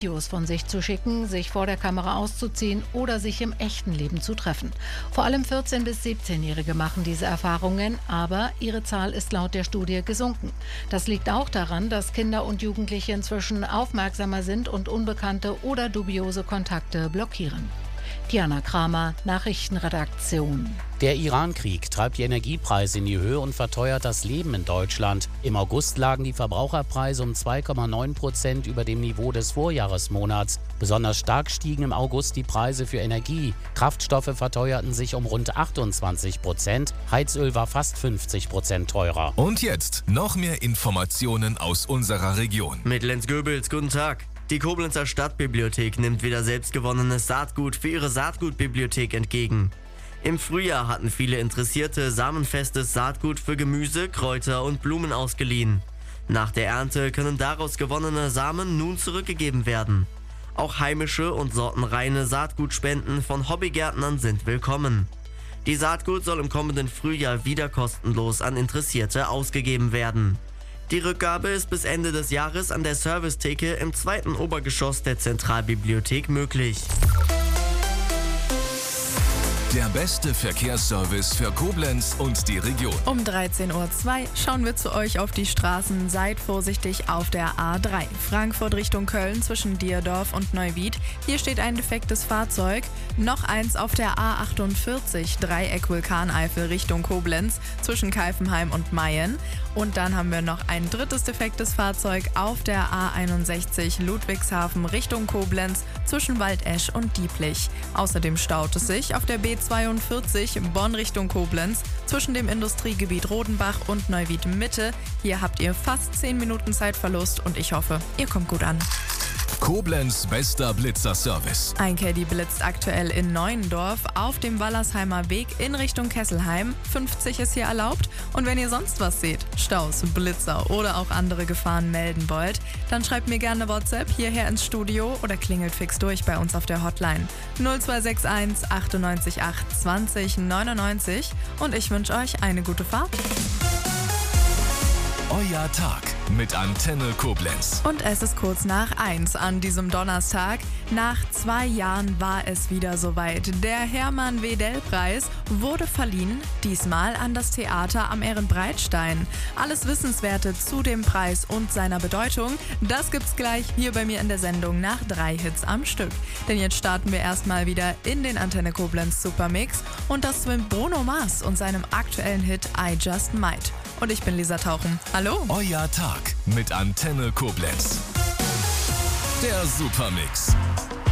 Videos von sich zu schicken, sich vor der Kamera auszuziehen oder sich im echten Leben zu treffen. Vor allem 14- bis 17-Jährige machen diese Erfahrungen, aber ihre Zahl ist laut der Studie gesunken. Das liegt auch daran, dass Kinder und Jugendliche inzwischen aufmerksamer sind und unbekannte oder dubiose Kontakte blockieren. Diana Kramer, Nachrichtenredaktion. Der Iran-Krieg treibt die Energiepreise in die Höhe und verteuert das Leben in Deutschland. Im August lagen die Verbraucherpreise um 2,9% über dem Niveau des Vorjahresmonats. Besonders stark stiegen im August die Preise für Energie. Kraftstoffe verteuerten sich um rund 28%. Heizöl war fast 50% teurer. Und jetzt noch mehr Informationen aus unserer Region. Mit Lenz Goebels, guten Tag. Die Koblenzer Stadtbibliothek nimmt wieder selbstgewonnenes Saatgut für ihre Saatgutbibliothek entgegen. Im Frühjahr hatten viele Interessierte samenfestes Saatgut für Gemüse, Kräuter und Blumen ausgeliehen. Nach der Ernte können daraus gewonnene Samen nun zurückgegeben werden. Auch heimische und sortenreine Saatgutspenden von Hobbygärtnern sind willkommen. Die Saatgut soll im kommenden Frühjahr wieder kostenlos an Interessierte ausgegeben werden. Die Rückgabe ist bis Ende des Jahres an der Servicetheke im 2. Obergeschoss der Zentralbibliothek möglich. Der beste Verkehrsservice für Koblenz und die Region. Um 13:02 Uhr schauen wir zu euch auf die Straßen. Seid vorsichtig auf der A3. Frankfurt Richtung Köln zwischen Dierdorf und Neuwied. Hier steht ein defektes Fahrzeug. Noch eins auf der A48 Dreieck Vulkaneifel Richtung Koblenz zwischen Keifenheim und Mayen. Und dann haben wir noch ein drittes defektes Fahrzeug auf der A61 Ludwigshafen Richtung Koblenz zwischen Waldesch und Dieplich. Außerdem staut es sich auf der B42 Bonn Richtung Koblenz zwischen dem Industriegebiet Rodenbach und Neuwied Mitte. Hier habt ihr fast 10 Minuten Zeitverlust und ich hoffe, ihr kommt gut an. Koblenz bester Blitzerservice. Ein Caddy blitzt aktuell in Neuendorf auf dem Wallersheimer Weg in Richtung Kesselheim. 50 ist hier erlaubt. Und wenn ihr sonst was seht, Staus, Blitzer oder auch andere Gefahren melden wollt, dann schreibt mir gerne WhatsApp hierher ins Studio oder klingelt fix durch bei uns auf der Hotline 0261 98 8 20 99 und ich wünsche euch eine gute Fahrt. Euer Tag mit Antenne Koblenz. Und es ist kurz nach 1 an diesem Donnerstag. Nach 2 Jahren war es wieder soweit. Der Hermann Wedell-Preis wurde verliehen, diesmal an das Theater am Ehrenbreitstein. Alles Wissenswerte zu dem Preis und seiner Bedeutung, das gibt's gleich hier bei mir in der Sendung nach 3 Hits am Stück. Denn jetzt starten wir erstmal wieder in den Antenne Koblenz Supermix und das mit Bruno Mars und seinem aktuellen Hit I Just Might. Und ich bin Lisa Tauchen. Hallo! Euer Tag mit Antenne Koblenz. Der Supermix.